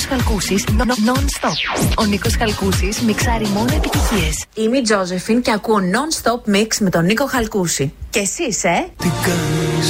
Χαλκούσης, non-stop. Ο Νίκος Χαλκούσης μιξάρει μόνο επιτυχίες. Είμαι η Τζόζεφιν και ακούω non-stop mix με τον Νίκο Χαλκούση. Και εσείς, Τι κάνεις